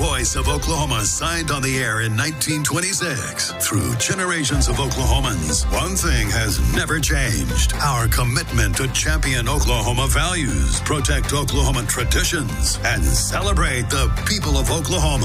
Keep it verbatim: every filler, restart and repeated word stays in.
voice of Oklahoma signed on the air in nineteen twenty-six. Through generations of Oklahomans, one thing has never changed. Our commitment to champion Oklahoma values, protect Oklahoma traditions, and celebrate the people of Oklahoma.